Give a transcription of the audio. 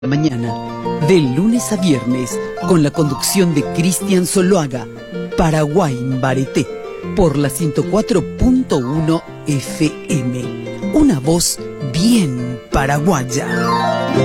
Mañana, de lunes a viernes, con la conducción de Cristian Zuluaga, Paraguay Bareté, por la 104.1 FM. Una voz bien paraguaya.